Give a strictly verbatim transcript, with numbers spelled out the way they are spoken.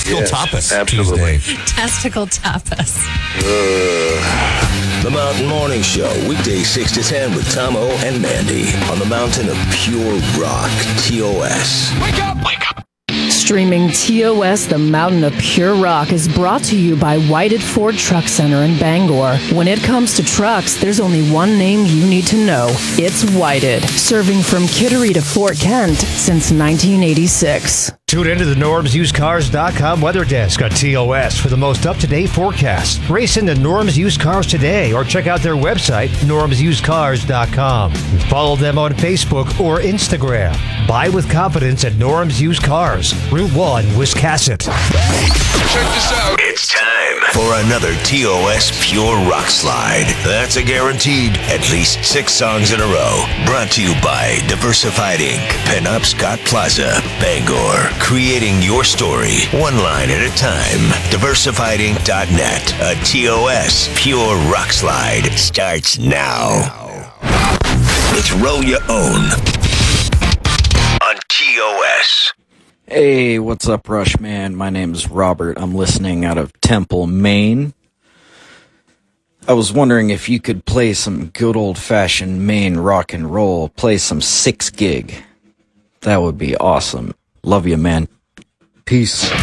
Testicle Yes, Tapas absolutely. Tuesday. Testicle tapas. The Mountain Morning Show, weekdays six to ten with Tomo and Mandy on the mountain of pure rock, T O S. Wake up! Wake up! Streaming T O S, the Mountain of Pure Rock, is brought to you by Whited Ford Truck Center in Bangor. When it comes to trucks, there's only one name you need to know. It's Whited, serving from Kittery to Fort Kent since nineteen eighty-six. Tune into the Norms Used Cars dot com weather desk on T O S for the most up-to-date forecast. Race into Norms Used Cars today or check out their website, Norms Used Cars dot com. Follow them on Facebook or Instagram. Buy with confidence at Norms Used Cars, Route one, Wiscasset. Check this out. It's time for another T O S Pure Rock Slide. That's a guaranteed at least six songs in a row. Brought to you by Diversified Incorporated. Penobscot Plaza, Bangor. Creating your story, one line at a time. Diversified Inc dot net. A T O S Pure Rock Slide starts now. It's Row Your Own on T O S. Hey, what's up, Rush Man? My name's Robert. I'm listening out of Temple, Maine. I was wondering if you could play some good old-fashioned Maine rock and roll, play some six gig. That would be awesome. Love you, man. Peace.